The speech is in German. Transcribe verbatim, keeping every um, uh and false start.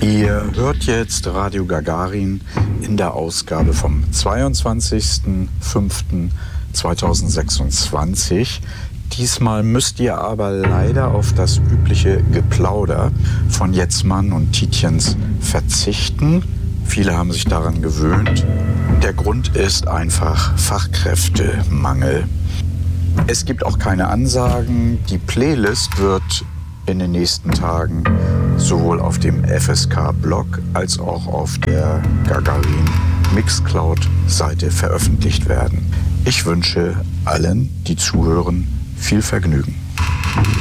Ihr hört jetzt Radio Gagarin in der Ausgabe vom zweiundzwanzigsten fünften zweitausendsechsundzwanzig. Diesmal müsst ihr aber leider auf das übliche Geplauder von Jetzmann und Tietjens verzichten. Viele haben sich daran gewöhnt. Der Grund ist einfach Fachkräftemangel. Es gibt auch keine Ansagen. Die Playlist wird in den nächsten Tagen sowohl auf dem F S K-Blog als auch auf der Gagarin Mixcloud-Seite veröffentlicht werden. Ich wünsche allen, die zuhören, viel Vergnügen.